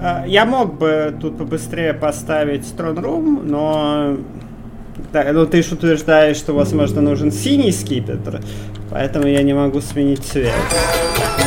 Я мог бы тут побыстрее поставить Throne Room, но... Да, ну ты же утверждаешь, что, возможно, нужен синий скипетр, поэтому я не могу сменить цвет.